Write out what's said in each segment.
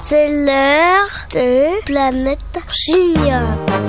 C'est l'heure de Planète Junior.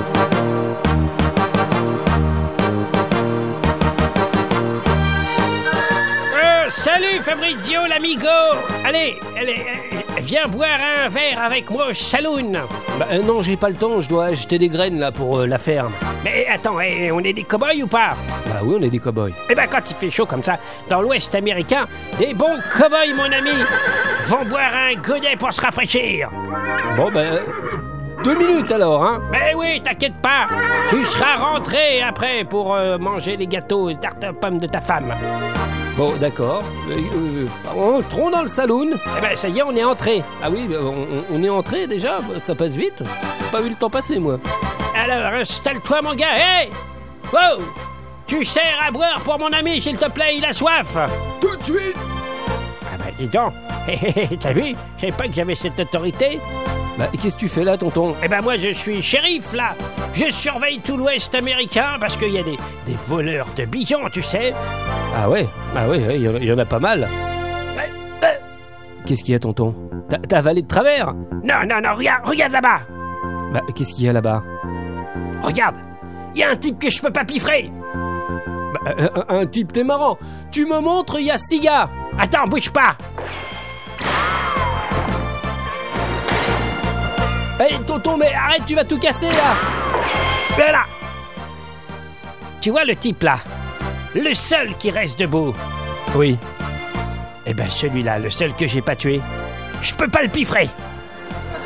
Salut Fabrizio l'amigo. Allez, viens boire un verre avec moi au saloon. Non, j'ai pas le temps, je dois acheter des graines là pour la ferme. Mais attends, on est des cow-boys ou pas? Bah oui, on est des cow-boys. Quand il fait chaud comme ça, dans l'ouest américain, des bons cow-boys, mon ami, vont boire un godet pour se rafraîchir. Bon 2 minutes alors, hein? Oui, t'inquiète pas. Tu seras rentré après pour manger les gâteaux et tartes aux pommes de ta femme. Bon, d'accord. Entrons dans le saloon. Ça y est, on est entré. Ah oui, on est entré déjà? Ça passe vite. J'ai pas vu le temps passer, moi. Alors, installe-toi, mon gars. Hey! Wow! Tu sers à boire pour mon ami, s'il te plaît, il a soif. Tout de suite. Dis donc. T'as vu? Je savais pas que j'avais cette autorité. Qu'est-ce que tu fais là, tonton? Moi, je suis shérif, là. Je surveille tout l'ouest américain parce qu'il y a des voleurs de bijoux, tu sais. Ah ouais, il y en a pas mal. Qu'est-ce qu'il y a, tonton? T'as avalé de travers? Non, regarde là-bas. Qu'est-ce qu'il y a là-bas? Regarde, il y a un type que je peux pas piffrer. Un type, t'es marrant. Tu me montres, il y a 6 gars. Attends, bouge pas. Tonton, mais arrête, tu vas tout casser, là. Voilà. Tu vois le type, là? Le seul qui reste debout. Oui. Celui-là, le seul que j'ai pas tué, je peux pas le piffrer.